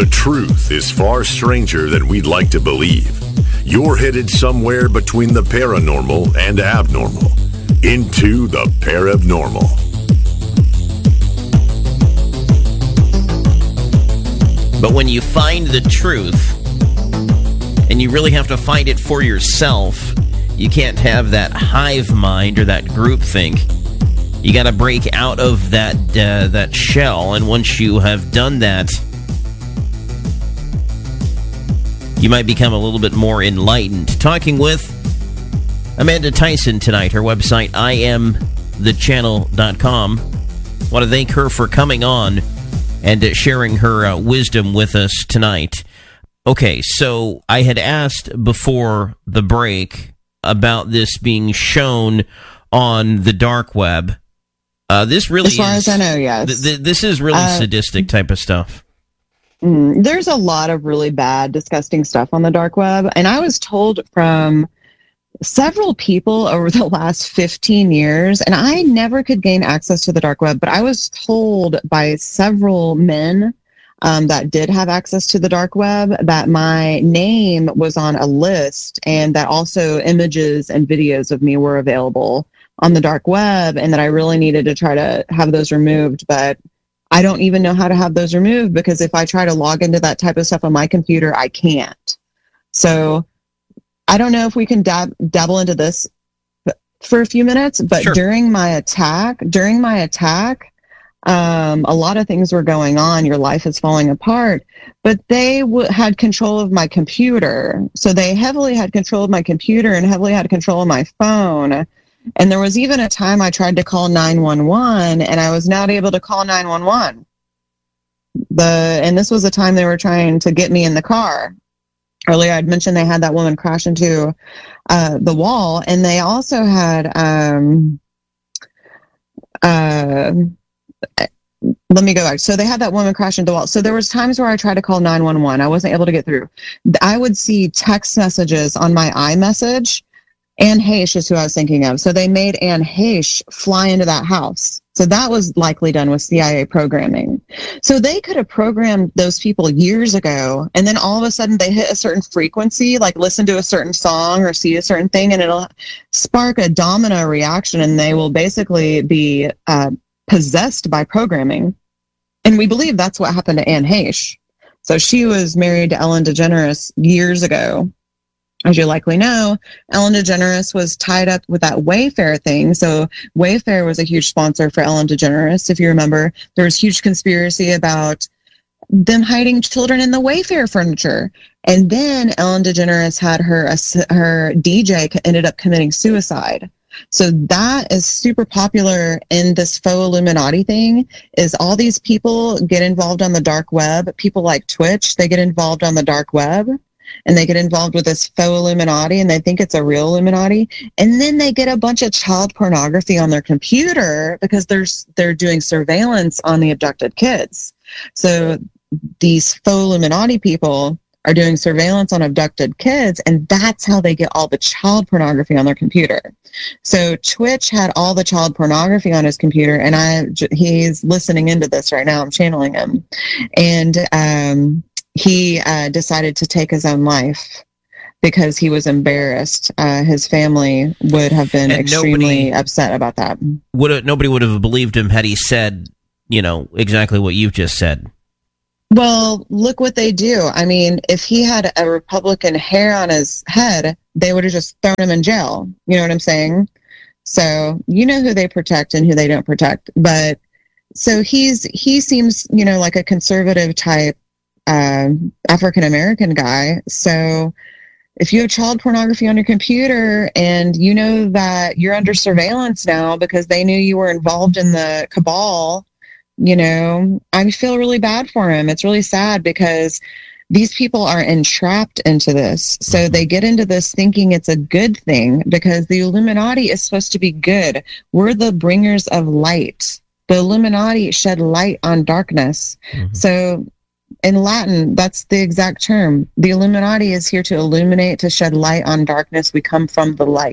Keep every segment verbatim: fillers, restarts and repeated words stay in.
The truth is far stranger than we'd like to believe. You're headed somewhere between the paranormal and abnormal. Into the Parabnormal. But when you find the truth, and you really have to find it for yourself, you can't have that hive mind or that groupthink. You got to break out of that uh, that shell, and once you have done that, you might become a little bit more enlightened. Talking with Amanda Tyson tonight. Her website, I am the channel dot com. Want to thank her for coming on and uh, sharing her uh, wisdom with us tonight. Okay, so I had asked before the break about this being shown on the dark web. Uh, this really as far is, as I know, yes. Th- th- this is really uh, sadistic type of stuff. Mm, there's a lot of really bad, disgusting stuff on the dark web, and I was told from several people over the last fifteen years, and I never could gain access to the dark web, but I was told by several men um, that did have access to the dark web that my name was on a list, and that also images and videos of me were available on the dark web, and that I really needed to try to have those removed. But I don't even know how to have those removed, because if I try to log into that type of stuff on my computer, I can't. So I don't know if we can dab- dabble into this for a few minutes, but Sure. during my attack, during my attack, um, a lot of things were going on. Your life is falling apart, but they w- had control of my computer. So they heavily had control of my computer and heavily had control of my phone. And there was even a time I tried to call nine one one, and I was not able to call nine one one. The and this was the time they were trying to get me in the car. Earlier, I'd mentioned they had that woman crash into uh, the wall, and they also had. Um, uh, let me go back. So they had that woman crash into the wall. So there was times where I tried to call nine one one. I wasn't able to get through. I would see text messages on my iMessage. Anne Heche is who I was thinking of. So they made Anne Heche fly into that house. So that was likely done with C I A programming. So they could have programmed those people years ago, and then all of a sudden they hit a certain frequency, like listen to a certain song or see a certain thing, and it'll spark a domino reaction, and they will basically be uh, possessed by programming. And we believe that's what happened to Anne Heche. So she was married to Ellen DeGeneres years ago. As you likely know, Ellen DeGeneres was tied up with that Wayfair thing. So Wayfair was a huge sponsor for Ellen DeGeneres. If you remember, there was huge conspiracy about them hiding children in the Wayfair furniture. And then Ellen DeGeneres had her, her D J ended up committing suicide. So that is super popular in this faux Illuminati thing, is all these people get involved on the dark web. People like Twitch, they get involved on the dark web. And they get involved with this faux Illuminati, and they think it's a real Illuminati. And then they get a bunch of child pornography on their computer because they're, they're doing surveillance on the abducted kids. So these faux Illuminati people are doing surveillance on abducted kids, and that's how they get all the child pornography on their computer. So Twitch had all the child pornography on his computer, and I he's listening into this right now. I'm channeling him. And, um... he uh, decided to take his own life because he was embarrassed. Uh, his family would have been and extremely upset about that. Would have, nobody would have believed him had he said, you know, exactly what you've just said. Well, look what they do. I mean, if he had a Republican hair on his head, they would have just thrown him in jail. You know what I'm saying? So you know who they protect and who they don't protect. But so he's he seems, you know, like a conservative type Uh, African-American guy. So if you have child pornography on your computer and you know that you're under surveillance now because they knew you were involved in the cabal, you know, I feel really bad for him. It's really sad because these people are entrapped into this. So they get into this thinking it's a good thing because the Illuminati is supposed to be good. We're the bringers of light. The Illuminati shed light on darkness. Mm-hmm. So in Latin, that's the exact term. The Illuminati is here to illuminate, to shed light on darkness. We come from the light.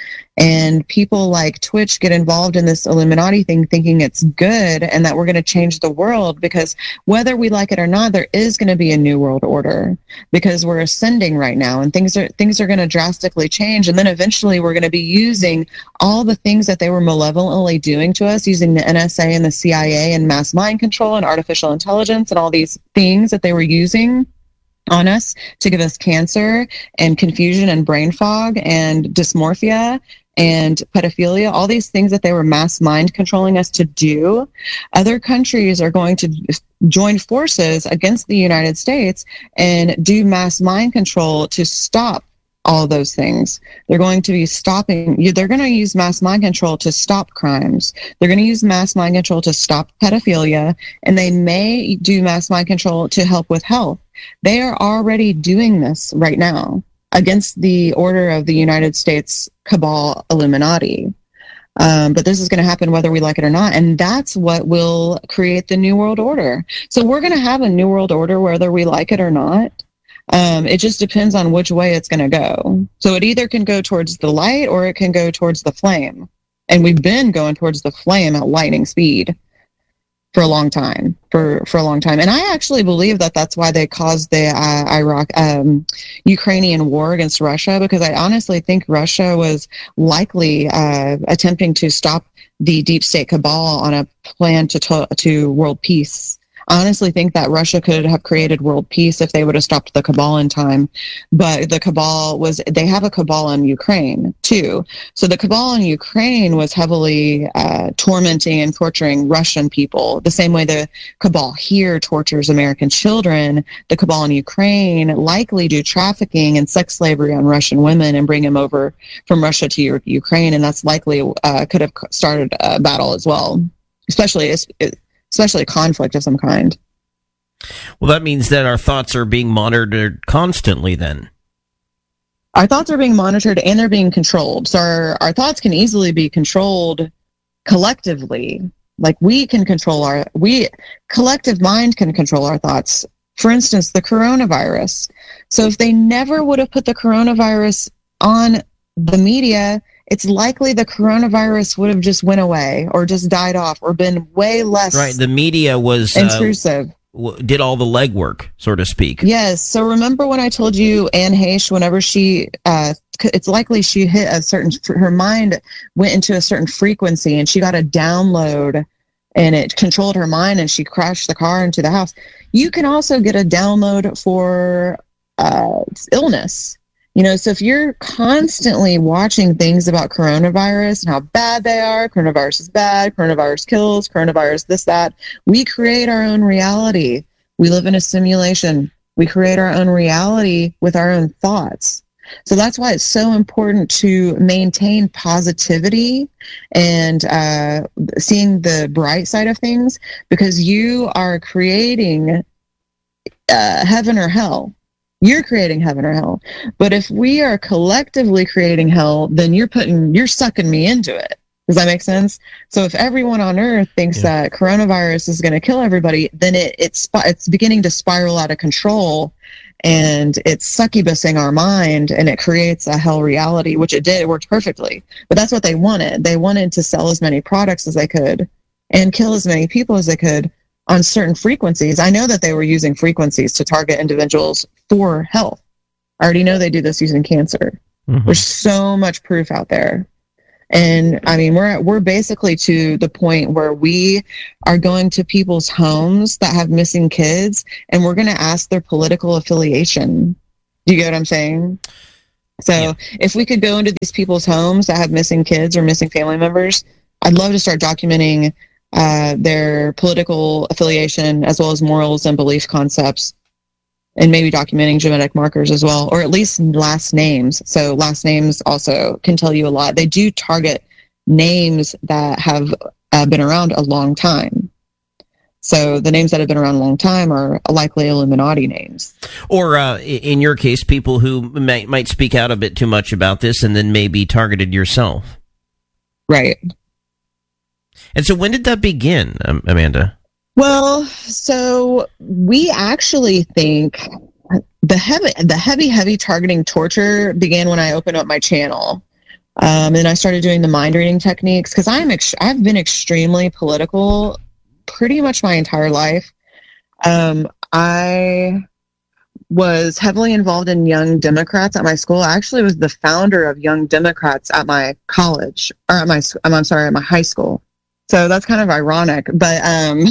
And people like Twitch get involved in this Illuminati thing thinking it's good and that we're going to change the world, because whether we like it or not, there is going to be a new world order, because we're ascending right now and things are things are going to drastically change. And then eventually we're going to be using all the things that they were malevolently doing to us, using the N S A and the C I A and mass mind control and artificial intelligence and all these things that they were using on us to give us cancer and confusion and brain fog and dysmorphia and pedophilia, all these things that they were mass mind controlling us to do. Other countries are going to join forces against the United States and do mass mind control to stop all those things. They're going to be stopping, they're going to use mass mind control to stop crimes. They're going to use mass mind control to stop pedophilia, and they may do mass mind control to help with health. They are already doing this right now against the order of the United States cabal Illuminati. Um, but this is going to happen whether we like it or not. And that's what will create the New World Order. So we're going to have a New World Order whether we like it or not. Um, it just depends on which way it's going to go. So it either can go towards the light or it can go towards the flame. And we've been going towards the flame at lightning speed for a long time, for, for a long time. And I actually believe that that's why they caused the uh, Iraq, um, Ukrainian war against Russia, because I honestly think Russia was likely uh, attempting to stop the deep state cabal on a plan to, to, to world peace. I honestly think that Russia could have created world peace if they would have stopped the cabal in time. But the cabal was, they have a cabal in Ukraine too. So the cabal in Ukraine was heavily uh, tormenting and torturing Russian people, the same way the cabal here tortures American children. The cabal in Ukraine likely do trafficking and sex slavery on Russian women and bring them over from Russia to Ukraine. And that's likely uh, could have started a battle as well, especially it's, it, especially a conflict of some kind. Well, that means that our thoughts are being monitored constantly then. Our thoughts are being monitored and they're being controlled. So our, our thoughts can easily be controlled collectively. Like we can control our, we, collective mind can control our thoughts. For instance, the coronavirus. So if they never would have put the coronavirus on the media, it's likely the coronavirus would have just went away or just died off or been way less right. The media was intrusive. Uh, w- did all the legwork, so to speak. Yes. So remember when I told you Anne Heche, whenever she, uh, it's likely she hit a certain, her mind went into a certain frequency and she got a download and it controlled her mind and she crashed the car into the house. You can also get a download for uh, illness. You know, so if you're constantly watching things about coronavirus and how bad they are, coronavirus is bad, coronavirus kills, coronavirus this, that, we create our own reality. We live in a simulation. We create our own reality with our own thoughts. So that's why it's so important to maintain positivity and uh, seeing the bright side of things, because you are creating uh, heaven or hell. You're creating heaven or hell. But if we are collectively creating hell, then you're putting, you're sucking me into it. Does that make sense? So if everyone on earth thinks yeah. that coronavirus is going to kill everybody, then it, it's, it's beginning to spiral out of control and it's succubusing our mind and it creates a hell reality, which it did. It worked perfectly. But that's what they wanted. They wanted to sell as many products as they could and kill as many people as they could on certain frequencies. I know that they were using frequencies to target individuals for health. I already know they do this using cancer. Mm-hmm. There's so much proof out there. And I mean, we're we're basically to the point where we are going to people's homes that have missing kids, and we're going to ask their political affiliation. Do you get what I'm saying? So yeah. If we could go into these people's homes that have missing kids or missing family members, I'd love to start documenting uh, their political affiliation as well as morals and belief concepts, and maybe documenting genetic markers as well, or at least last names. So last names also can tell you a lot. They do target names that have uh, been around a long time. So the names that have been around a long time are likely Illuminati names. Or uh, in your case, people who might, might speak out a bit too much about this and then maybe targeted yourself. Right. And so when did that begin, um, Amanda? Well, so we actually think the heavy, the heavy, heavy targeting torture began when I opened up my channel. Um, and I started doing the mind reading techniques because I'm ex- I've been extremely political pretty much my entire life. Um, I was heavily involved in Young Democrats at my school. I actually was the founder of Young Democrats at my college, or at my, I'm sorry, at my high school. So that's kind of ironic. But um,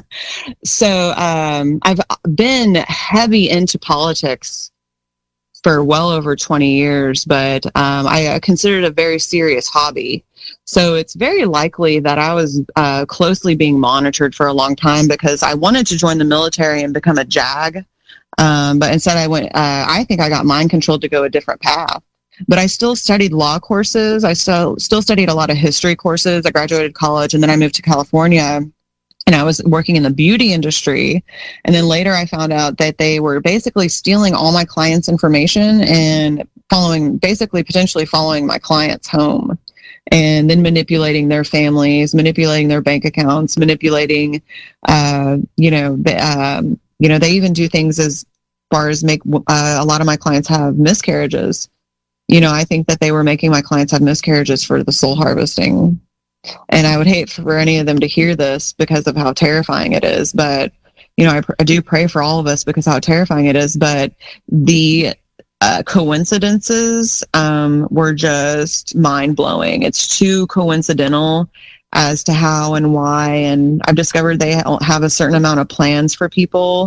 so um, I've been heavy into politics for well over twenty years, but um, I consider it a very serious hobby. So it's very likely that I was uh, closely being monitored for a long time because I wanted to join the military and become a JAG. Um, but instead I went, uh, I think I got mind controlled to go a different path. But I still studied law courses. I still still studied a lot of history courses. I graduated college and then I moved to California. And I was working in the beauty industry. And then later I found out that they were basically stealing all my clients' information and following, basically potentially following my clients home and then manipulating their families, manipulating their bank accounts, manipulating, uh, you know, um, you know, they even do things as far as make uh, a lot of my clients have miscarriages. You know, I think that they were making my clients have miscarriages for the soul harvesting. And I would hate for any of them to hear this because of how terrifying it is. But, you know, I, I do pray for all of us because of how terrifying it is. But the uh, coincidences um, were just mind-blowing. It's too coincidental as to how and why. And I've discovered they have a certain amount of plans for people.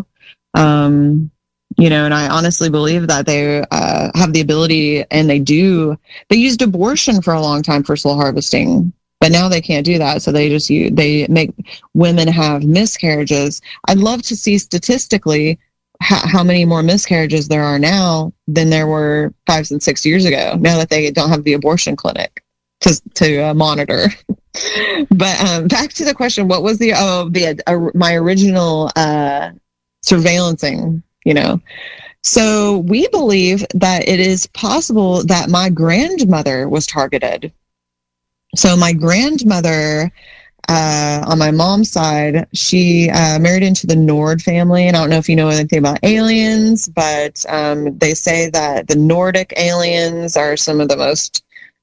Um, you know, and I honestly believe that they uh, have the ability, and they do. They used abortion for a long time for soul harvesting. But now they can't do that, so they just use, they make women have miscarriages. I'd love to see statistically how, how many more miscarriages there are now than there were five and six years ago. Now that they don't have the abortion clinic to to uh, monitor. But um, back to the question: what was the oh the uh, my original uh, surveillancing? You know. So we believe that it is possible that my grandmother was targeted. So my grandmother, uh, on my mom's side, she uh, married into the Nord family. And I don't know if you know anything about aliens, but um, they say that the Nordic aliens are some of the most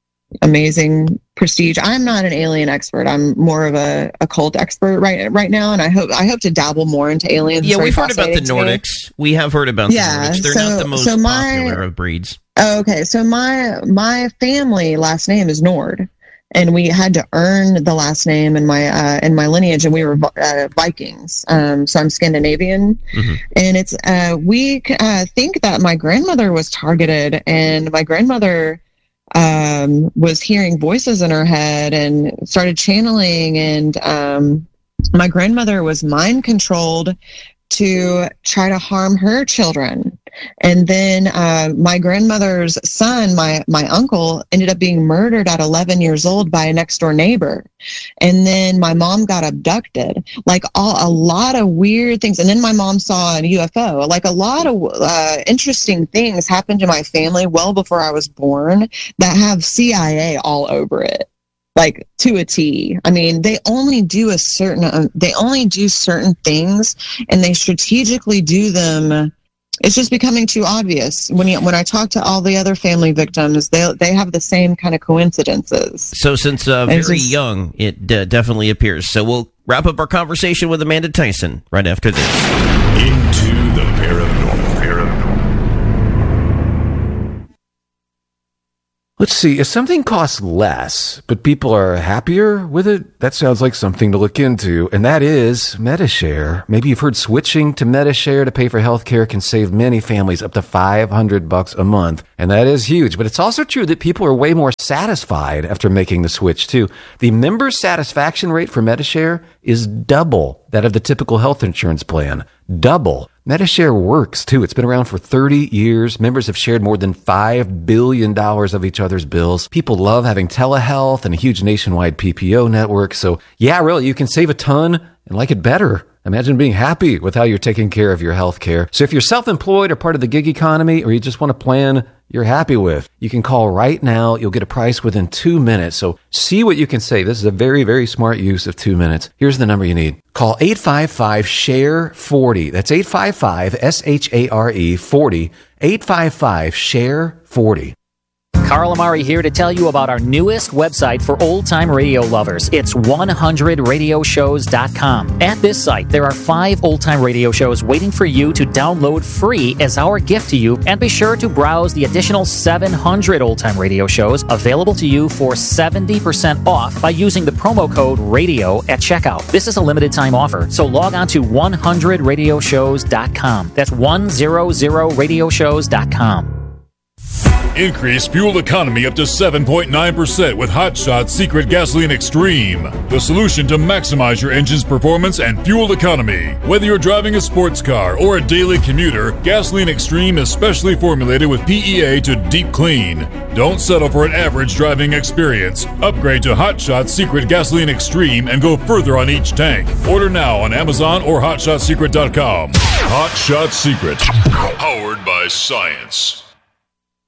amazing prestige. I'm not an alien expert. I'm more of a occult expert right right now, and I hope I hope to dabble more into aliens. Yeah, we've heard about the Nordics. We have heard about yeah, the Nordics. They're so, not the most so my, popular of breeds. Okay, so my my family last name is Nord. And we had to earn the last name in my uh, in my lineage, and we were uh, Vikings. Um, so I'm Scandinavian, mm-hmm. and it's uh, we uh, think that my grandmother was targeted, and my grandmother um, was hearing voices in her head and started channeling, and um, my grandmother was mind controlled to try to harm her children. And then uh, my grandmother's son, my my uncle, ended up being murdered at eleven years old by a next door neighbor. And then my mom got abducted. Like all, a lot of weird things. And then my mom saw a U F O. Like a lot of uh, interesting things happened to my family well before I was born that have C I A all over it. Like to a T. I mean, they only do a certain, uh, they only do certain things, and they strategically do them. It's just becoming too obvious. When you, when I talk to all the other family victims, they they have the same kind of coincidences. So since uh, very just, young, it uh, definitely appears. So we'll wrap up our conversation with Amanda Tyson right after this. Into the paranormal. paranormal. Let's see, if something costs less, but people are happier with it, that sounds like something to look into, and that is Medi-Share. Maybe you've heard switching to Medi-Share to pay for healthcare can save many families up to five hundred bucks a month, and that is huge. But it's also true that people are way more satisfied after making the switch, too. The member satisfaction rate for Medi-Share is double that of the typical health insurance plan. Double. Medi-Share works, too. It's been around for thirty years. Members have shared more than five billion dollars of each other's bills. People love having telehealth and a huge nationwide P P O network. So, yeah, really, you can save a ton and like it better. Imagine being happy with how you're taking care of your health care. So if you're self-employed or part of the gig economy, or you just want a plan you're happy with, you can call right now. You'll get a price within two minutes. So see what you can save. This is a very, very smart use of two minutes. Here's the number you need. Call eight five five, S H A R E, forty. That's eight five five, S H A R E, forty. eight five five, S H A R E, forty. Carl Amari here to tell you about our newest website for old-time radio lovers. It's one hundred radio shows dot com. At this site, there are five old-time radio shows waiting for you to download free as our gift to you, and be sure to browse the additional seven hundred old-time radio shows available to you for seventy percent off by using the promo code RADIO at checkout. This is a limited-time offer, so log on to one hundred radio shows dot com. That's one hundred radio shows dot com. Increase fuel economy up to seven point nine percent with Hot Shot Secret Gasoline Extreme, the solution to maximize your engine's performance and fuel economy. Whether you're driving a sports car or a daily commuter, Gasoline Extreme is specially formulated with P E A to deep clean. Don't settle for an average driving experience. Upgrade to Hot Shot Secret Gasoline Extreme and go further on each tank. Order now on Amazon or hot shot secret dot com. Hot Shot Secret, powered by science.